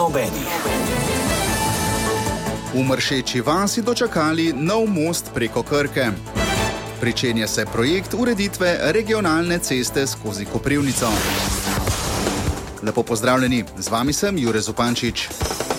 ob enih. V Mršeči vasi dočakali nov most preko Krke. Pričenja se projekt ureditve regionalne ceste skozi Koprivnico. Lepo pozdravljeni, z vami sem Jure Zupančič.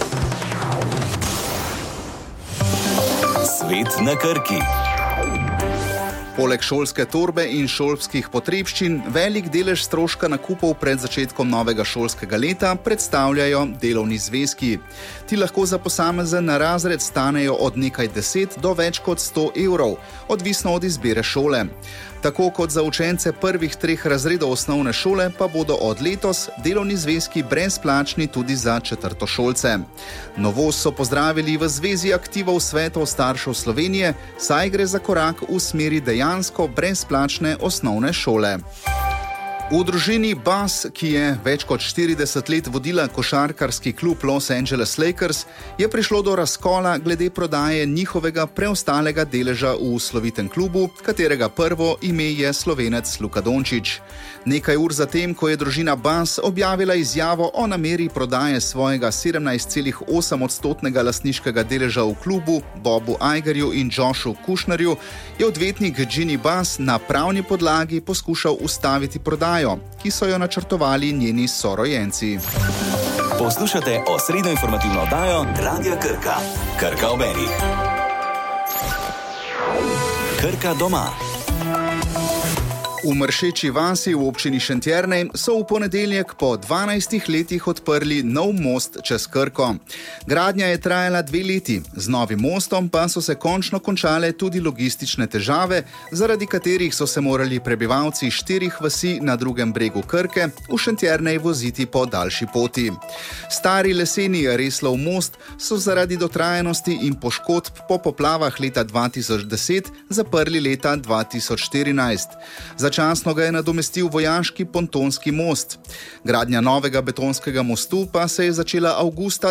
Svet na Krki. Poleg šolske torbe in šolskih potrebščin velik delež stroška nakupov pred začetkom novega šolskega leta predstavljajo delovni zvezki. Ti lahko za posamezen razred stanejo od nekaj 10 do več kot 100 evrov, odvisno od izbire šole. Tako kot za učence prvih 3 razredov osnovne šole, pa bodo od letos delovni zvezki brezplačni tudi za četrtošolce. Novost so pozdravili v Zvezi aktivov svetov staršev Slovenije, saj gre za korak v smeri dejansko brezplačne osnovne šole. V družini Bass, ki je več kot 40 let vodila košarkarski klub Los Angeles Lakers, je prišlo do razkola glede prodaje njihovega preostalega deleža v slovitem klubu, katerega prvo ime je Slovenec Luka Dončić. Nekaj ur zatem, ko je družina Bass objavila izjavo o nameri prodaje svojega 17,8% lastniškega deleža v klubu Bobu Igerju in Joshu Kushnerju, je odvetnik Ginny Bass na pravni podlagi poskušal ustaviti prodajo, ki so jo načrtovali njeni sorojenci. Poslušate osrednjo informativno oddajo Radia Krka. Krka ob enih. Krka doma. V Mršeči vasi v občini Šentjernej so v ponedeljek po 12 letih odprli nov most čez Krko. Gradnja je trajala 2 leti, z novim mostom pa so se končno končale tudi logistične težave, zaradi katerih so se morali prebivalci 4 vasi na drugem bregu Krke v Šentjernej voziti po daljši poti. Stari leseni Reslov most so zaradi dotrajanosti in poškodb po poplavah leta 2010 zaprli leta 2014. Začasno ga je nadomestil vojaški pontonski most. Gradnja novega betonskega mostu pa se je začela avgusta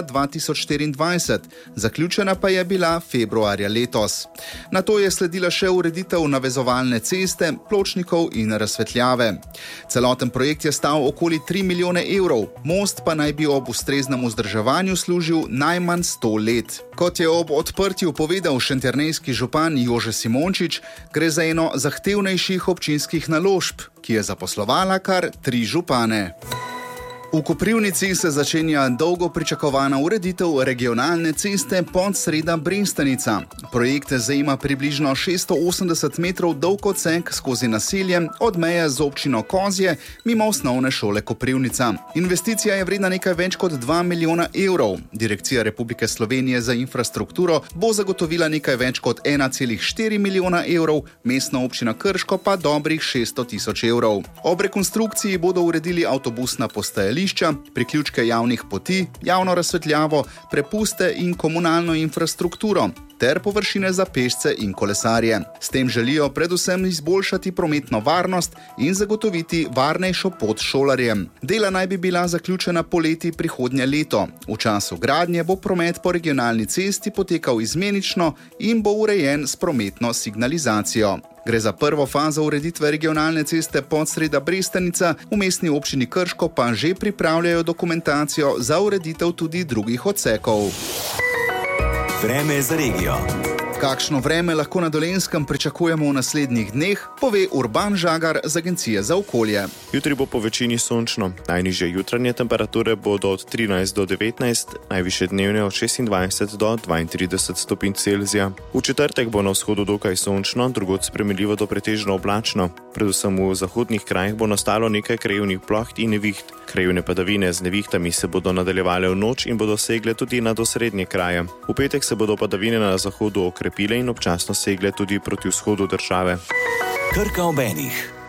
2024, zaključena pa je bila februarja letos. Nato je sledila še ureditev navezovalne ceste, pločnikov in razsvetljave. Celoten projekt je stal okoli 3 milijone evrov, most pa naj bi ob ustreznem vzdrževanju služil najmanj 100 let. Kot je ob odprtju povedal šentjernejski župan Jože Simončič, gre za eno zahtevnejših občinskih naložb, ki je zaposlovala kar 3 župane. V Koprivnici se začenja dolgo pričakovana ureditev regionalne ceste Podsreda-Brestanica. Projekt zajema približno 680 metrov dolg odsek skozi naselje od meje z občino Kozje mimo osnovne šole Koprivnica. Investicija je vredna nekaj več kot 2 milijona evrov. Direkcija Republike Slovenije za infrastrukturo bo zagotovila nekaj več kot 1,4 milijona evrov, mestna občina Krško pa dobrih 600 tisoč evrov. Ob rekonstrukciji bodo uredili avtobusna postajališča, priključke javnih poti, javno razsvetljavo, prepuste in komunalno infrastrukturo ter površine za pešce in kolesarje. S tem želijo predvsem izboljšati prometno varnost in zagotoviti varnejšo pot šolarjem. Dela naj bi bila zaključena poleti prihodnje leto. V času gradnje bo promet po regionalni cesti potekal izmenično in bo urejen s prometno signalizacijo. Gre za prvo fazo ureditve regionalne ceste Podsreda-Brestanica, v mestni občini Krško pa že pripravljajo dokumentacijo za ureditev tudi drugih odsekov. Vreme za regijo. Kakšno vreme lahko na Dolenjskem pričakujemo v naslednjih dneh, pove Urban Žagar z Agencije za okolje. Jutri bo po večini sončno. Najnižje jutranje temperature bodo od 13 do 19, najvišje dnevne od 26 do 32 stopinj Celzija. V četrtek bo na vzhodu dokaj sončno, drugod spremenljivo do pretežno oblačno. Predvsem v zahodnih krajih bo nastalo nekaj krajevnih ploht in neviht. Krajevne padavine z nevihtami se bodo nadaljevale v noč in bodo segle tudi na osrednje kraje. V petek se bodo padavine na zahodu okrepile in občasno segle tudi proti vzhodu države. Krka ob enih.